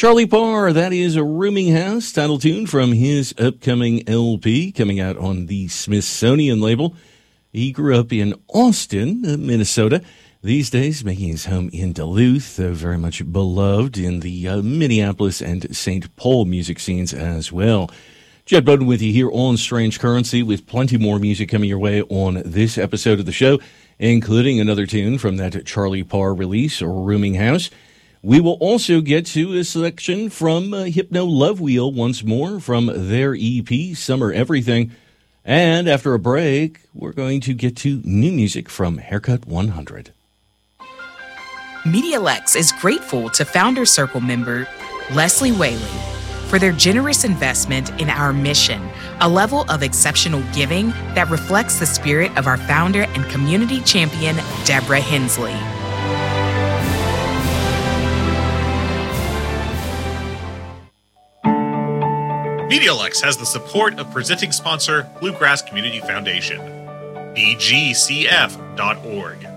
Charlie Parr, that is a Rooming House title tune from his upcoming LP coming out on the Smithsonian label. He grew up in Austin, Minnesota. These days, making his home in Duluth, very much beloved in the Minneapolis and St. Paul music scenes as well. Jed Bowden with you here on Strange Currency with plenty more music coming your way on this episode of the show, including another tune from that Charlie Parr release, Rooming House. We will also get to a selection from Hypno Love Wheel once more from their EP, Summer Everything. And after a break, we're going to get to new music from Haircut 100. MediaLex is grateful to Founder Circle member Leslie Whaley for their generous investment in our mission, a level of exceptional giving that reflects the spirit of our founder and community champion, Deborah Hensley. MediaLex has the support of presenting sponsor Bluegrass Community Foundation, bgcf.org.